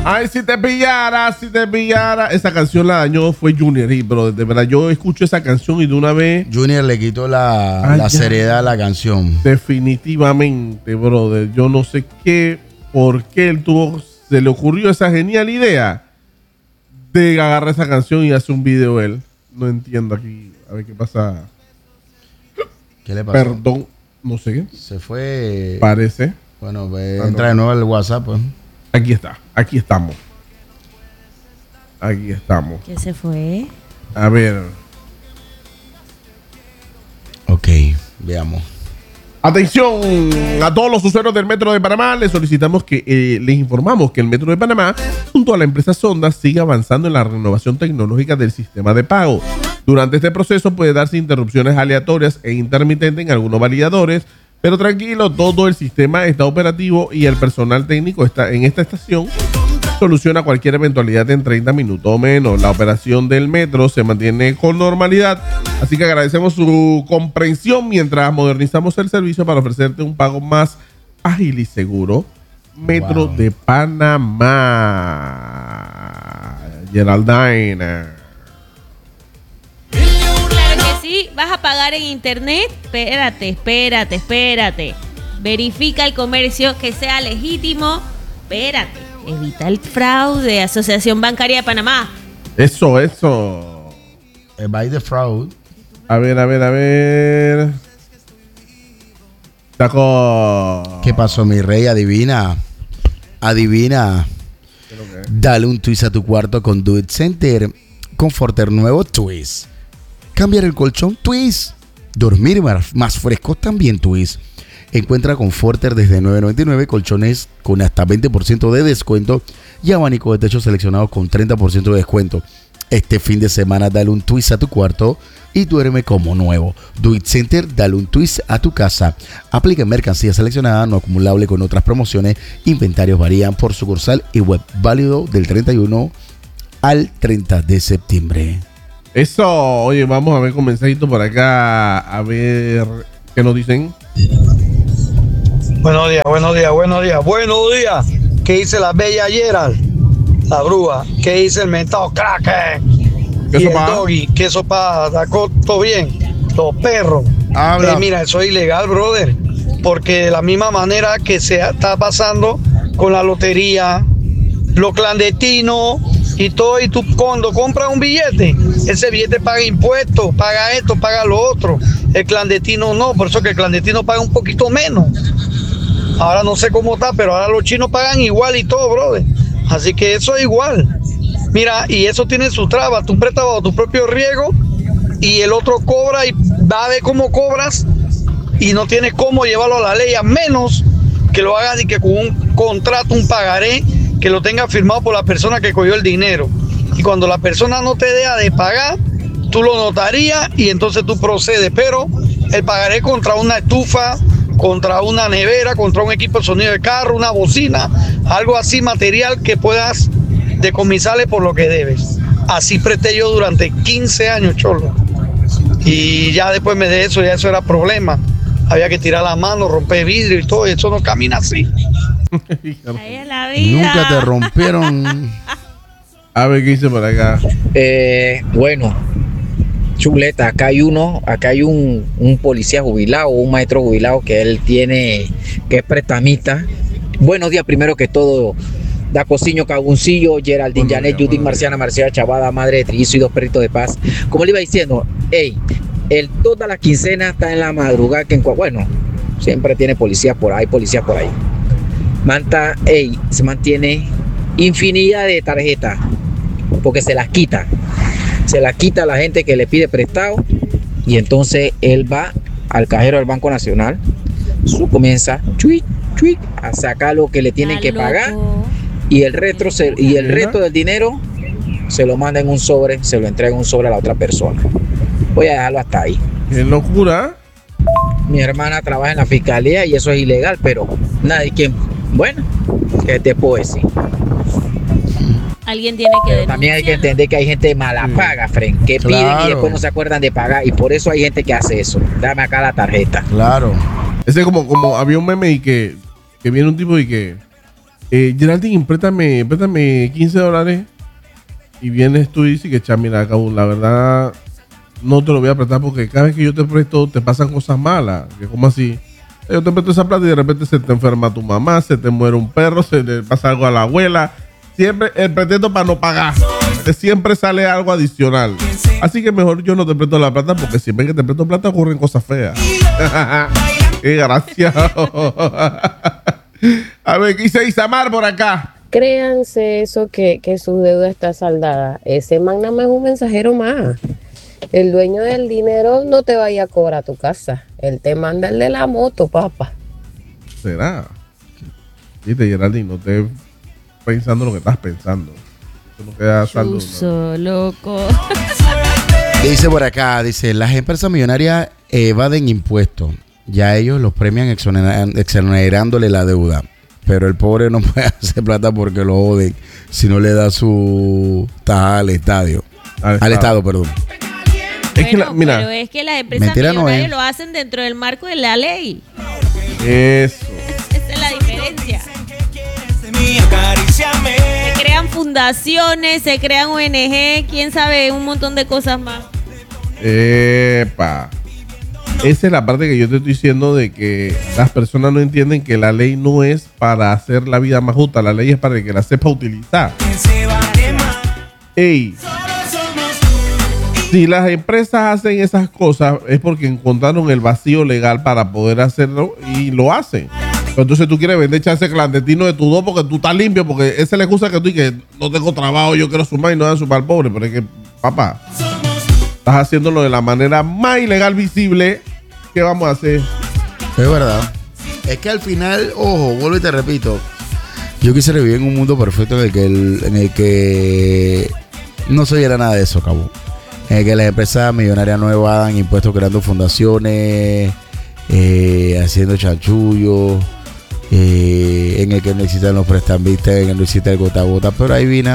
Ay, si te pillara. Esa canción la dañó fue Junior, pero de verdad yo escucho esa canción y de una vez. Junior le quitó la seriedad a la canción. Definitivamente, brother. Yo no sé por qué se le ocurrió esa genial idea de agarrar esa canción y hacer un video él. No entiendo aquí. A ver qué pasa. ¿Qué le pasó? Perdón, no sé. Se fue. Parece. Bueno, entra de nuevo al WhatsApp, pues. Aquí estamos. ¿Qué se fue? A ver. Ok, veamos. Atención a todos los usuarios del Metro de Panamá. Les informamos que el Metro de Panamá, junto a la empresa Sonda, sigue avanzando en la renovación tecnológica del sistema de pago. Durante este proceso puede darse interrupciones aleatorias e intermitentes en algunos validadores, pero tranquilo, todo el sistema está operativo y el personal técnico está en esta estación. Soluciona cualquier eventualidad en 30 minutos o menos. La operación del metro se mantiene con normalidad, así que agradecemos su comprensión mientras modernizamos el servicio para ofrecerte un pago más ágil y seguro. Metro de Panamá. Geraldine. Claro que sí, vas a pagar en internet. Espérate. Verifica el comercio que sea legítimo. Espérate. Evita el fraude. Asociación Bancaria de Panamá. Eso. By the fraud. A ver. Taco. ¿Qué pasó, mi rey? Adivina. Dale un twist a tu cuarto con Do It Center. Conforter nuevo twist. Cambiar el colchón twist. Dormir más fresco también twist. Encuentra Conforter desde $9.99, colchones con hasta 20% de descuento y abanico de techo seleccionados con 30% de descuento. Este fin de semana dale un twist a tu cuarto y duerme como nuevo. Do It Center, dale un twist a tu casa. Aplica en mercancía seleccionada, no acumulable con otras promociones. Inventarios varían por sucursal y web. Válido del 31 al 30 de septiembre. Eso, oye, vamos a ver con mensajito por acá. A ver qué nos dicen. Buenos días. ¿Qué dice la bella Gerald? La brúa. ¿Qué dice el mentado crack? Y el doggy. ¿Qué sopa? ¿Sacó todo bien? Los perros. Mira, eso es ilegal, brother. Porque de la misma manera que se está pasando con la lotería, los clandestinos y todo, y tú cuando compras un billete, ese billete paga impuestos, paga esto, paga lo otro. El clandestino no, por eso que el clandestino paga un poquito menos. Ahora no sé cómo está, pero ahora los chinos pagan igual y todo, brother. Así que eso es igual. Mira, y eso tiene su traba. Tú prestas bajo tu propio riesgo y el otro cobra y va a ver cómo cobras y no tienes cómo llevarlo a la ley, a menos que lo hagas y que con un contrato, un pagaré, que lo tenga firmado por la persona que cogió el dinero. Y cuando la persona no te deja de pagar, tú lo notarías y entonces tú procedes. Pero el pagaré contra una estufa, contra una nevera, contra un equipo de sonido de carro, una bocina, algo así material que puedas decomisarle por lo que debes. Así presté yo durante 15 años, cholo. Y ya después de eso, ya eso era problema. Había que tirar la mano, romper vidrio y todo, y eso no camina así. Ahí es la vida. Nunca te rompieron. A ver qué dice por acá. Bueno, chuleta, acá hay un policía jubilado, un maestro jubilado que él tiene, que es prestamista. Buenos días, primero que todo, Dacociño, Caguncillo, Geraldine, Janet, Judith, Marciana, Marcial, Chavada, Madre de Trillizo y dos perritos de paz. Como le iba diciendo, toda la quincena está en la madrugada, bueno, siempre tiene policías por ahí. Se mantiene infinidad de tarjetas, porque se las quita a la gente que le pide prestado, y entonces él va al cajero del Banco Nacional, comienza a sacar lo que le tienen que pagar, y el resto del dinero se lo manda en un sobre, se lo entrega en un sobre a la otra persona. Voy a dejarlo hasta ahí. ¡Qué locura! Mi hermana trabaja en la fiscalía y eso es ilegal, pero ¿qué te puedo decir? Alguien tiene que denunciar. También hay que entender que hay gente mala paga, Fren, que piden y después no se acuerdan de pagar, y por eso hay gente que hace eso. Dame acá la tarjeta. Claro. Ese como había un meme y que viene un tipo y que Geraldine, préstame $15 y vienes tú y dices que cha, mira, cabrón, la verdad no te lo voy a prestar porque cada vez que yo te presto te pasan cosas malas. Que como así, yo te presto esa plata y de repente se te enferma tu mamá, se te muere un perro, se le pasa algo a la abuela. Siempre el pretexto para no pagar. Siempre sale algo adicional. Así que mejor yo no te presto la plata porque siempre que te presto plata ocurren cosas feas. Qué gracia. A ver, ¿qué dice Isamar por acá? Créanse eso que su deuda está saldada. Ese man nada más es un mensajero más. El dueño del dinero no te vaya a cobrar tu casa. Él te manda el de la moto, papá. ¿Será? Viste, Geraldine, no estés pensando lo que estás pensando. Eso no queda saldo. Chuzo, loco. Dice por acá, dice, las empresas millonarias evaden impuestos. Ya ellos los premian exonerándole la deuda. Pero el pobre no puede hacer plata porque lo oden si no le da su tajada al estadio. Al Estado, perdón. Es que mira, pero es que las empresas millonarias lo hacen dentro del marco de la ley. Eso. Esa es la diferencia. Se crean fundaciones, se crean ONG, quién sabe, un montón de cosas más. Epa. Esa es la parte que yo te estoy diciendo de que las personas no entienden que la ley no es para hacer la vida más justa, la ley es para que la sepa utilizar. Ey, si las empresas hacen esas cosas es porque encontraron el vacío legal para poder hacerlo y lo hacen. Pero entonces tú quieres vender chance clandestino de tu dos porque tú estás limpio, porque esa es la excusa que tú y que no tengo trabajo, yo quiero sumar y no dan sumar al pobre. Pero es que, papá, estás haciéndolo de la manera más ilegal visible. ¿Qué vamos a hacer? Es verdad. Es que al final, ojo, vuelvo y te repito, yo quisiera vivir en un mundo perfecto en el que no se viera nada de eso, cabo. En el que las empresas millonarias no evadan impuestos creando fundaciones, haciendo chanchullos, en el que no existan los prestamistas, en el que no existe el gota a gota, pero ahí vino.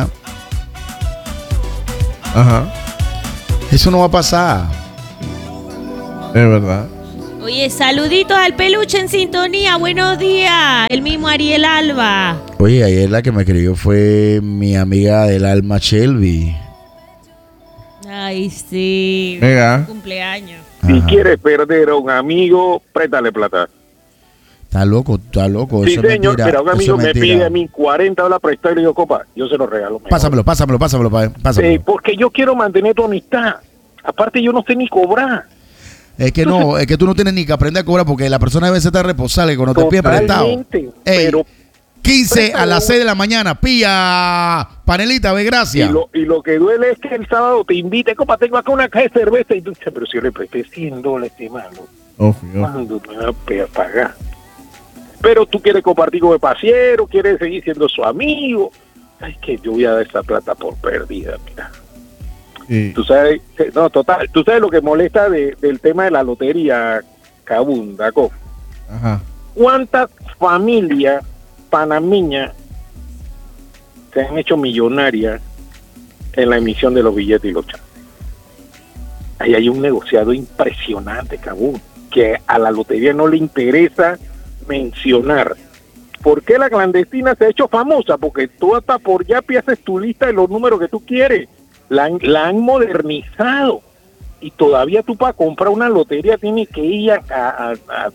Ajá. Eso no va a pasar. Es verdad. Oye, saluditos al peluche en sintonía, buenos días. El mismo Ariel Alba. Oye, ayer la que me escribió fue mi amiga del alma Shelby. Ay, sí. Venga. Cumpleaños. Si quieres perder a un amigo, préstale plata. Está loco. Sí, Eso señor, mentira, pero un amigo eso me mentira. pide a mí $40 prestado y le digo, copa, yo se lo regalo. Mejor. Pásamelo. Porque yo quiero mantener tu amistad. Aparte, yo no sé ni cobrar. Es que no, es que tú no tienes ni que aprender a cobrar porque la persona debe ser tan responsable que cuando te pide prestado. Totalmente, Ey, pero 15 préstalo. a las 6 de la mañana, pilla, panelita, ve, gracias. Y lo que duele es que el sábado te invite, copa, tengo acá una caja de cerveza y tú dices, pero si yo le presté $100 este malo, ¿cuándo me va a pagar? Pero tú quieres compartir con el pasiero, quieres seguir siendo su amigo. Ay, que yo voy a dar esa plata por perdida, mira. Sí. Tú sabes, no, total, tú sabes lo que molesta del tema de la lotería, Cabundaco. Ajá. ¿Cuántas familias panameñas se han hecho millonarias en la emisión de los billetes y los chances? Ahí hay un negociado impresionante, Cabún, que a la lotería no le interesa mencionar. ¿Por qué la clandestina se ha hecho famosa? Porque tú hasta por Yapi haces tu lista de los números que tú quieres. La han modernizado. Y todavía tú para comprar una lotería tienes que ir a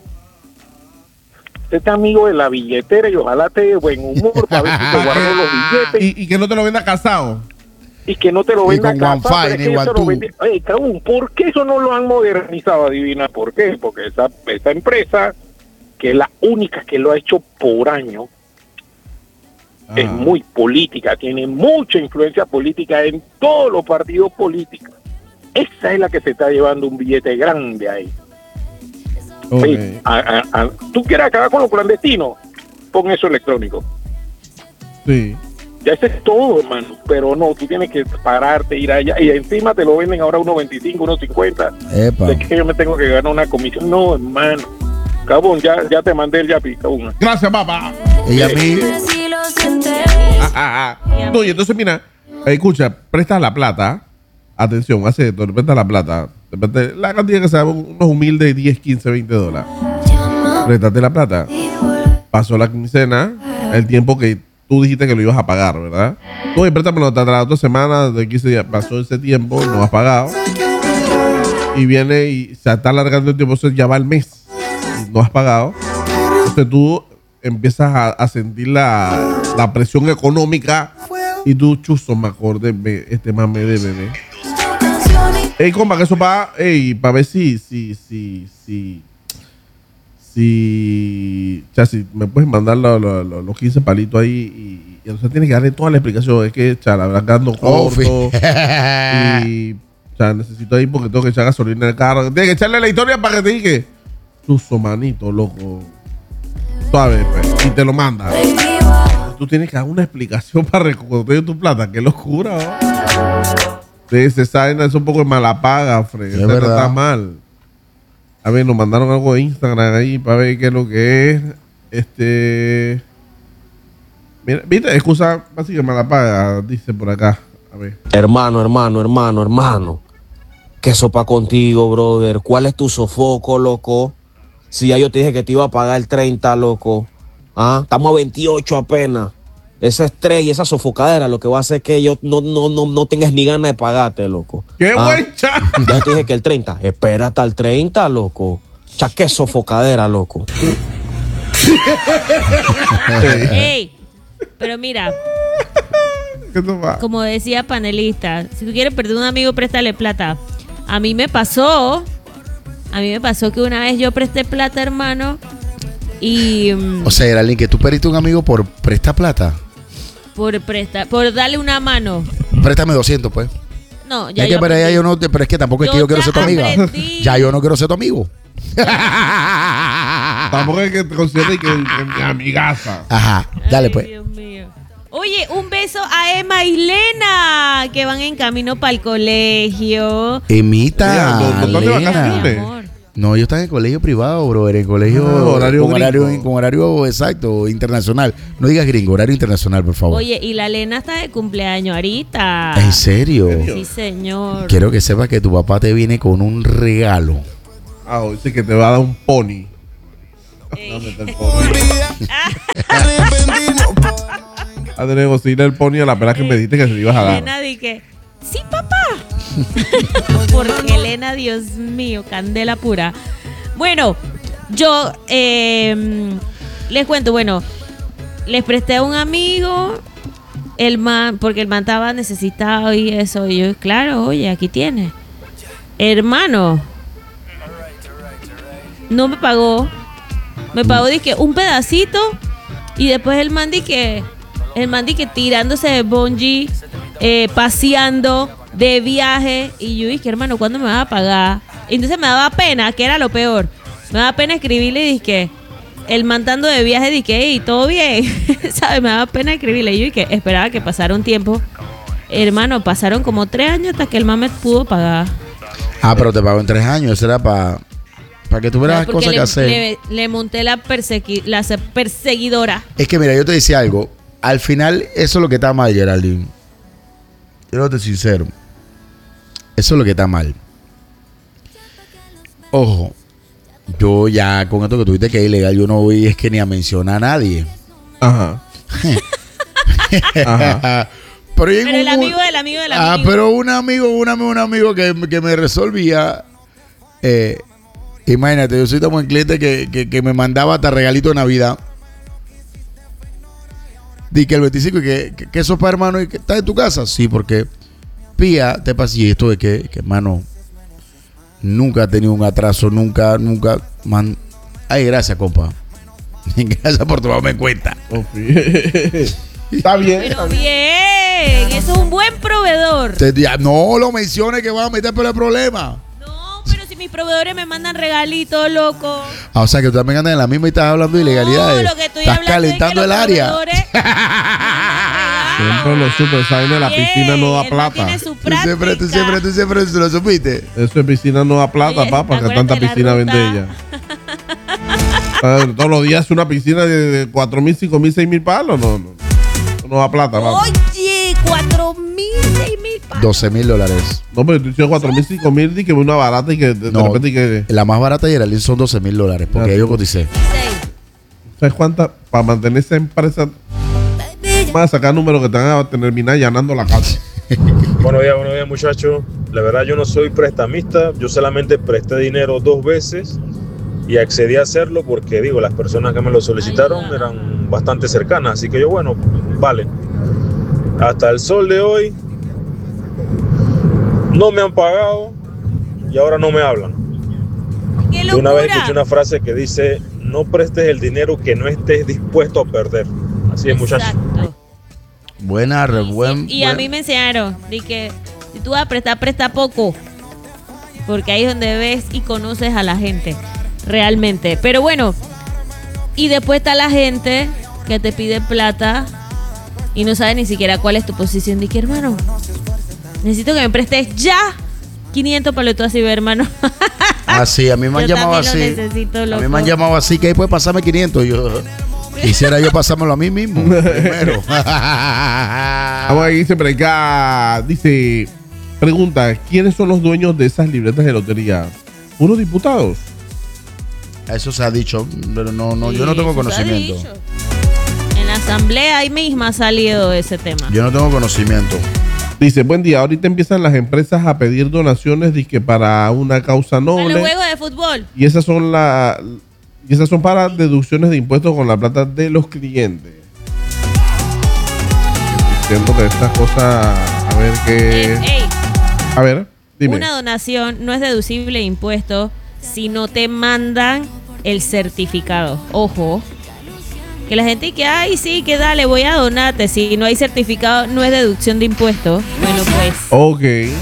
este amigo de la billetera y ojalá te dé buen humor para ver si te guardó los billetes. Y que no te lo venda casado. Y que no te lo venda con casado. Wi-Fi, ni Wi-Fi. Oye, cabrón, ¿por qué eso no lo han modernizado? Adivina por qué. Porque esa empresa, que es la única que lo ha hecho por año, es muy política, tiene mucha influencia política en todos los partidos políticos. Esa es la que se está llevando un billete grande ahí. Okay. ¿Tú quieres acabar con lo clandestino? Pon eso electrónico. Sí. Ya ese es todo, hermano. Pero no, tú tienes que pararte, ir allá. Y encima te lo venden ahora 1.25, 1.50. Epa. Es que yo me tengo que ganar una comisión. No, hermano. Cabón, ya te mandé el Yapi, cabón. Gracias, papá. Y a mí, No, y entonces, mira, escucha, prestas la plata. Atención, hace esto, prestas la plata. La cantidad que sea, unos humildes 10, 15, $20. Préstate la plata. Pasó la quincena, el tiempo que tú dijiste que lo ibas a pagar, ¿verdad? Tú préstamelo hasta la otra semana, de 15 días, pasó ese tiempo, no has pagado. Y viene y se está alargando el tiempo, ya va el mes. Y no has pagado. Entonces tú empiezas a sentir la presión económica y tú, chuzo, me acordé, este mame de bebé. Ey, compa, que eso para ver si me puedes mandar los 15 palitos ahí y entonces tienes que darle toda la explicación. Es que, la verdad, ando corto y necesito ahí porque tengo que echar gasolina en el carro. Tienes que echarle la historia para que te diga chuzo, manito, loco. Suave, pues, y te lo manda. Tú tienes que dar una explicación para recoger tu plata. Qué locura, ¿no? Esa vaina es un poco de mala paga, Fred. Es verdad. Está mal. A ver, nos mandaron algo de Instagram ahí para ver qué es lo que es. Mira, ¿viste? Excusa básica mala paga, dice por acá. A ver. Hermano. ¿Qué sopa contigo, brother? ¿Cuál es tu sofoco, loco? Si ya yo te dije que te iba a pagar el 30, loco. ¿Ah? Estamos a 28 apenas. Ese estrés y esa sofocadera lo que va a hacer que yo no tengas ni ganas de pagarte, loco. ¡Qué buen chat! Ya te dije que el 30. Espera hasta el 30, loco. Qué sofocadera, loco. Ey, pero mira, como decía panelista, si tú quieres perder un amigo, préstale plata. A mí me pasó que una vez yo presté plata, hermano, y... O sea, era alguien que tú perdiste un amigo por prestar plata. Por darle una mano. Préstame 200, pues. No, ya es que para ella yo no, pero es que tampoco es que yo quiero ser tu amiga. Ya yo no quiero ser tu amigo. Tampoco es que te consideres que mi amigaza. Ajá, dale pues. Dios mío. Oye, un beso a Emma y Lena, que van en camino para el colegio. Emita, ¿No están de Lena. vacaciones? Mi amor. No, yo estaba en colegio privado, bro. En colegio con horario exacto, internacional. No digas gringo, horario internacional, por favor. Oye, y la Lena está de cumpleaños ahorita. ¿En serio? Sí, señor. Quiero que sepas que tu papá te viene con un regalo. Dice que te va a dar un pony. Dame el pony. A tener que conseguirle el pony a la pela que me dijiste que se le ibas a dar. Elena dije, sí, papá. Porque Elena, Dios mío, candela pura. Bueno, yo les cuento, les presté a un amigo, porque el man estaba necesitado y eso. Y yo, claro, oye, aquí tiene. Hermano, no me pagó. Me pagó, dije, un pedacito. Y después el man dije tirándose de bungee, paseando, de viaje. Y yo dije, hermano, ¿cuándo me vas a pagar? Y entonces me daba pena, que era lo peor. Me daba pena escribirle y dije, el man estando de viaje, dije, hey, todo bien. ¿Sabes? Me daba pena escribirle. Y yo dije, esperaba que pasara un tiempo. Hermano, pasaron como 3 años hasta que el man me pudo pagar. Pero te pagó en 3 años. Eso era para que tuvieras cosas que hacer. Le monté la perseguidora. Es que mira, yo te decía algo. Al final, eso es lo que está mal, Geraldine. Yo no te soy sincero. Eso es lo que está mal. Ojo, yo ya con esto que tú dices que es ilegal, yo no voy es que ni a mencionar a nadie. Ajá. Ajá. Pero el amigo del amigo del amigo. Pero un amigo que me resolvía. Imagínate, yo soy tan buen cliente que me mandaba hasta regalito de Navidad. Di que el 25 y que eso para hermano y que está en tu casa. Sí, porque Pía te pasé esto de que hermano nunca ha tenido un atraso, nunca. Man. Ay, gracias, compa. Gracias por tomarme en cuenta. Está bien. Pero bien, eso es un buen proveedor. No lo menciones que vas a meter por el problema. No, pero si mis proveedores me mandan regalitos, loco. O sea que tú también andas en la misma y estás hablando de ilegalidades. No, lo que estoy estás hablando calentando es que el área. Siempre los super saben de la piscina no da plata. Tiene su Tú siempre lo supiste. Eso de piscina no da plata, Oye, papá, que acuérdate tanta la piscina ruta. vende ella. Todos los días una piscina de 4,000, 5,000, 6,000 palos. No da plata, papá. Oye, 4,000, 6,000 palos. $12,000. No, pero tú dices 4,000, 5,000 y que una barata y que de repente y que... La más barata de Geraldine son $12,000 porque yo coticé. ¿Sabes cuánta? Para mantener esa empresa Vas a sacar números que te van a terminar llenando la casa. Buenos días, muchachos. La verdad, yo no soy prestamista. Yo solamente presté dinero 2 veces y accedí a hacerlo porque, digo, las personas que me lo solicitaron eran bastante cercanas. Así que yo, bueno, vale. Hasta el sol de hoy no me han pagado y ahora no me hablan. ¡Qué Yo una vez locura! escuché una frase que dice: no prestes el dinero que no estés dispuesto a perder. Así es, muchachos. Exacto. Buena, buen. Y a mí me enseñaron de que si tú vas a prestar, presta poco. Porque ahí es donde ves y conoces a la gente realmente. Pero bueno, y después está la gente que te pide plata y no sabe ni siquiera cuál es tu posición. Dije, hermano, necesito que me prestes ya 500 para lo tú así, hermano. Así, a mí me han Yo llamado también así. lo necesito, A mí loco. me han llamado así, que ahí puedes pasarme 500. Yo quisiera yo pasármelo a mí mismo primero. Vamos ahí, dice por acá. Dice, pregunta, ¿quiénes son los dueños de esas libretas de lotería? ¿Unos diputados? Eso se ha dicho, pero no, Sí, yo no tengo eso se ha conocimiento. dicho. En la asamblea ahí misma ha salido ese tema. Yo no tengo conocimiento. Dice, buen día, ahorita empiezan las empresas a pedir donaciones dizque para una causa A los noble. juegos de fútbol. Y esas son para deducciones de impuestos con la plata de los clientes. Siento que estas cosas, a ver qué. Ey, A ver, dime. una donación no es deducible de impuestos si no te mandan el certificado. Ojo. Que la gente que, ay, sí, que dale, voy a donarte. Si no hay certificado, no es deducción de impuestos. Bueno, pues. Ok.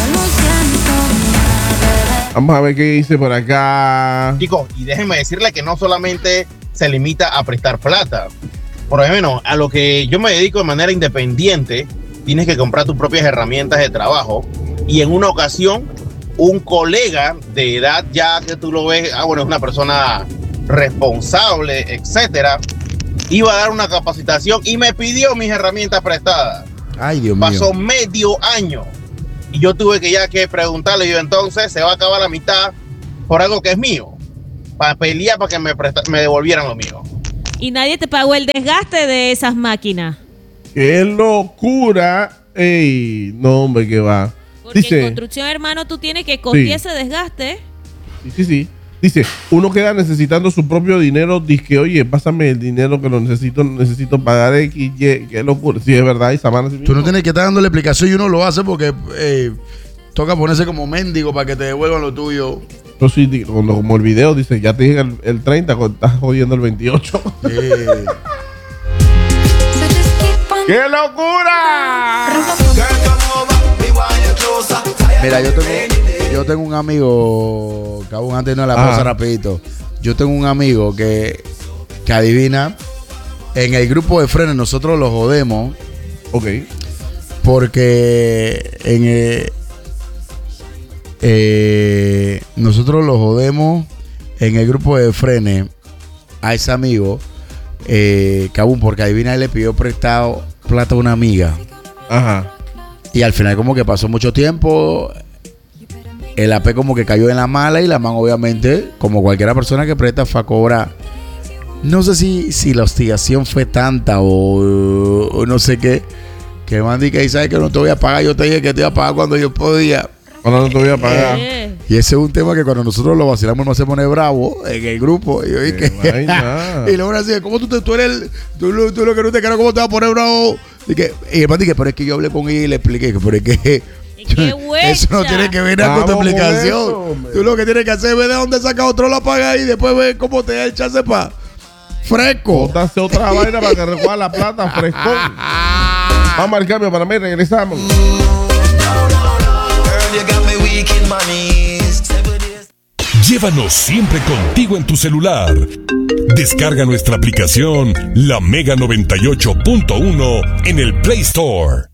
Vamos a ver qué dice por acá. Chicos, y déjenme decirle que no solamente se limita a prestar plata. Por lo menos, a lo que yo me dedico de manera independiente, tienes que comprar tus propias herramientas de trabajo. Y en una ocasión, un colega de edad ya que tú lo ves, bueno, es una persona responsable, etcétera, iba a dar una capacitación y me pidió mis herramientas prestadas. Ay, Dios mío. Pasó medio año y yo tuve que preguntarle, yo entonces se va a acabar la mitad por algo que es mío, para pelear para que me devolvieran lo mío. Y nadie te pagó el desgaste de esas máquinas. ¡Qué locura! ¡Ey! No, hombre, que va. Porque en Dice, construcción, hermano, tú tienes que costear Sí. ese desgaste. sí. Dice, uno queda necesitando su propio dinero. Dice, oye, pásame el dinero que lo necesito pagar X, Y. ¡Qué locura! Sí, es verdad, Isamana. Sí Tú mismo. no tienes que estar dándole explicación y uno lo hace porque toca ponerse como mendigo para que te devuelvan lo tuyo. Yo sí, como el video dice, ya te dije el 30, cuando estás jodiendo el 28. ¡Qué locura! Mira, yo tengo un amigo, cabrón, antes no la pausa rapidito. Yo tengo un amigo que adivina, en el grupo de frenes nosotros lo jodemos. Ok. Porque nosotros lo jodemos en el grupo de frenes a ese amigo, cabrón, porque adivina, él le pidió prestado plata a una amiga. Ajá. Y al final como que pasó mucho tiempo, el AP como que cayó en la mala y la man obviamente, como cualquiera persona que presta, fue a cobrar. No sé si la hostigación fue tanta o no sé qué, que man dice que sabes que no te voy a pagar, yo te dije que te iba a pagar cuando yo podía. Ahora no te voy a pagar. Y ese es un tema que cuando nosotros lo vacilamos nos se pone bravo en el grupo. Y yo dije, y luego así, ¿cómo tú eres tú lo que no te quieres, cómo te vas a poner bravo? Y el man dije, pero es que yo hablé con ella y le expliqué, pero es que eso no tiene que ver nada con tu explicación. Tú lo que tienes que hacer es ver de dónde saca otro la paga y después ver cómo te da el chance para fresco. Bótase otra vaina para que recoja la plata frescón. Vamos al cambio para mí, regresamos. Llévanos siempre contigo en tu celular. Descarga nuestra aplicación La Mega 98.1 en el Play Store.